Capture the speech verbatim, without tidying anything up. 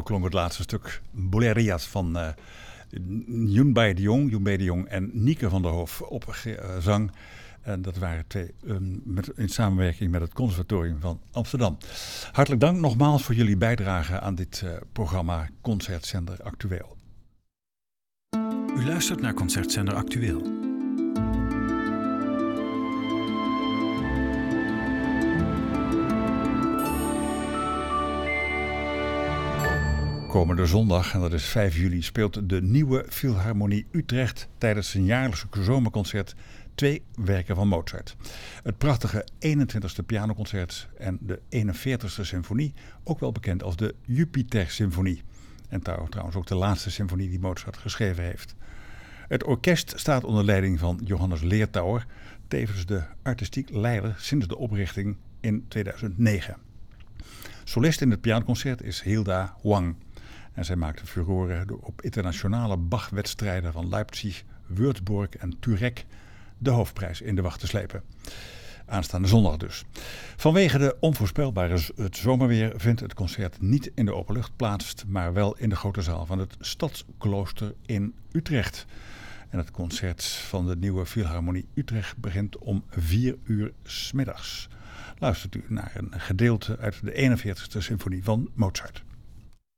klonk het laatste stuk Bolerias van uh, Yunbei de Jong, Yunbei de Jong en Nieke van der Hof op uh, zang. En dat waren twee um, met, in samenwerking met het Conservatorium van Amsterdam. Hartelijk dank nogmaals voor jullie bijdrage aan dit uh, programma Concertzender Actueel. U luistert naar Concertzender Actueel. Komende zondag, en dat is vijf juli, speelt de Nieuwe Philharmonie Utrecht tijdens zijn jaarlijkse zomerconcert twee werken van Mozart. Het prachtige eenentwintigste pianoconcert en de eenenveertigste symfonie, ook wel bekend als de Jupiter-symfonie. En trouwens ook de laatste symfonie die Mozart geschreven heeft. Het orkest staat onder leiding van Johannes Leertauer, tevens de artistiek leider sinds de oprichting in tweeduizend negen. Solist in het pianoconcert is Hilda Wang. En zij maakte furoren door op internationale Bach-wedstrijden van Leipzig, Würzburg en Turek de hoofdprijs in de wacht te slepen. Aanstaande zondag dus. Vanwege de onvoorspelbare z- het zomerweer vindt het concert niet in de openlucht plaats, maar wel in de grote zaal van het Stadsklooster in Utrecht. En het concert van de Nieuwe Philharmonie Utrecht begint om vier uur 's middags. Luistert u naar een gedeelte uit de eenenveertigste symfonie van Mozart.